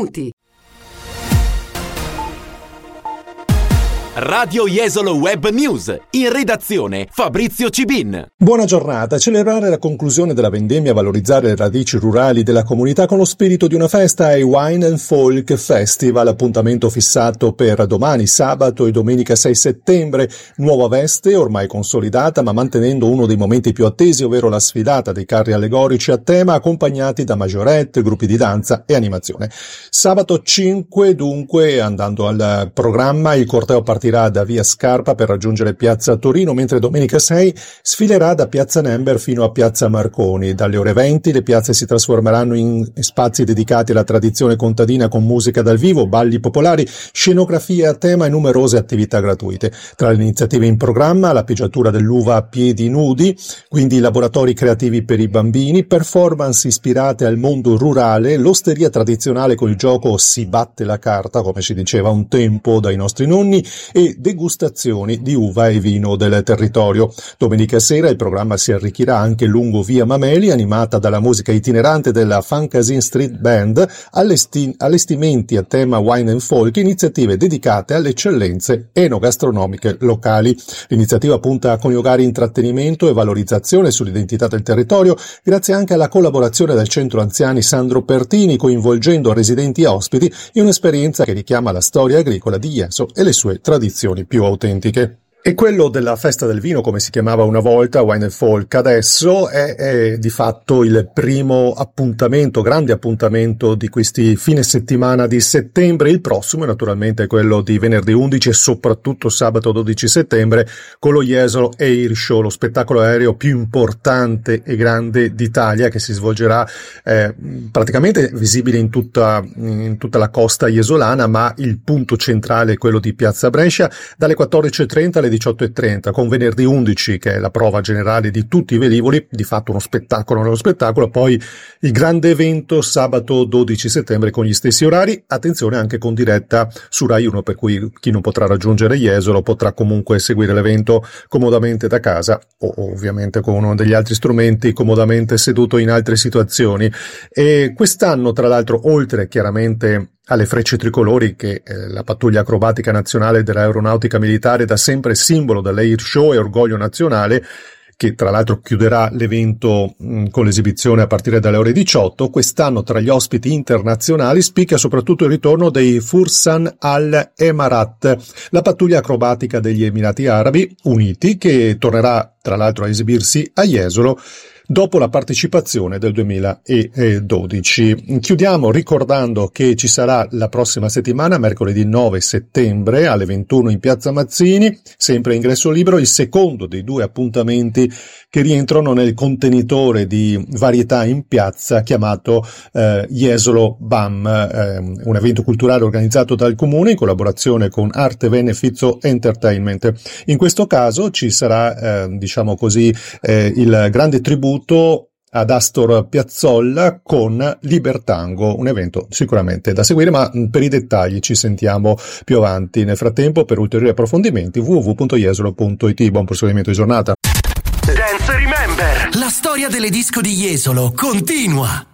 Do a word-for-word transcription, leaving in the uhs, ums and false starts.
minuti. Radio Jesolo Web News, in redazione Fabrizio Cibin. Buona giornata. Celebrare la conclusione della vendemmia e valorizzare le radici rurali della comunità con lo spirito di una festa è Wine and Folk Festival, appuntamento fissato per domani, sabato e domenica sei settembre. Nuova veste, ormai consolidata, ma mantenendo uno dei momenti più attesi, ovvero la sfilata dei carri allegorici a tema, accompagnati da maggiorette, gruppi di danza e animazione. Sabato cinque, dunque, andando al programma, il corteo partirà da via Scarpa per raggiungere piazza Torino, mentre domenica sei sfilerà da piazza Nember fino a piazza Marconi. Dalle ore venti le piazze si trasformeranno in spazi dedicati alla tradizione contadina con musica dal vivo, balli popolari, scenografie a tema e numerose attività gratuite. Tra le iniziative in programma la pigiatura dell'uva a piedi nudi, quindi laboratori creativi per i bambini, performance ispirate al mondo rurale, l'osteria tradizionale con il gioco Si batte la carta, come si diceva un tempo dai nostri nonni, e degustazioni di uva e vino del territorio. Domenica sera il programma si arricchirà anche lungo via Mameli, animata dalla musica itinerante della Fancasin Street Band, allesti- allestimenti a tema Wine and Folk, iniziative dedicate alle eccellenze enogastronomiche locali. L'iniziativa punta a coniugare intrattenimento e valorizzazione sull'identità del territorio, grazie anche alla collaborazione del centro anziani Sandro Pertini, coinvolgendo residenti e ospiti in un'esperienza che richiama la storia agricola di Jeso e le sue tradizioni più autentiche. E quello della festa del vino, come si chiamava una volta, Wine and Folk, adesso è, è di fatto il primo appuntamento, grande appuntamento di questi fine settimana di settembre. Il prossimo naturalmente è quello di venerdì undici e soprattutto sabato dodici settembre con lo Jesolo Air Show, lo spettacolo aereo più importante e grande d'Italia, che si svolgerà eh, praticamente visibile in tutta, in tutta la costa jesolana, ma il punto centrale è quello di Piazza Brescia, dalle quattordici e trenta alle diciotto e trenta, con venerdì undici che è la prova generale di tutti i velivoli, di fatto uno spettacolo nello spettacolo, poi il grande evento sabato dodici settembre con gli stessi orari, attenzione anche con diretta su Rai uno, per cui chi non potrà raggiungere Jesolo potrà comunque seguire l'evento comodamente da casa o ovviamente con uno degli altri strumenti, comodamente seduto in altre situazioni. E quest'anno, tra l'altro, oltre chiaramente alle frecce tricolori che eh, la pattuglia acrobatica nazionale dell'aeronautica militare da sempre simbolo dell'Air Show e orgoglio nazionale, che tra l'altro chiuderà l'evento mh, con l'esibizione a partire dalle ore diciotto, quest'anno tra gli ospiti internazionali spicca soprattutto il ritorno dei Fursan Al Emarat, la pattuglia acrobatica degli Emirati Arabi Uniti, che tornerà tra l'altro a esibirsi a Jesolo dopo la partecipazione del duemiladodici. Chiudiamo ricordando che ci sarà la prossima settimana, mercoledì nove settembre alle ventuno in Piazza Mazzini, sempre ingresso libero, il secondo dei due appuntamenti che rientrano nel contenitore di varietà in piazza chiamato eh, Jesolo B A M, eh, un evento culturale organizzato dal Comune in collaborazione con Arte Beneficio Entertainment. In questo caso ci sarà, eh, diciamo così, eh, il grande tributo ad Astor Piazzolla con Libertango, un evento sicuramente da seguire, ma per i dettagli ci sentiamo più avanti. Nel frattempo, per ulteriori approfondimenti, w w w punto jesolo punto i t. Buon proseguimento di giornata. Dance Remember, la storia delle disco di Jesolo continua.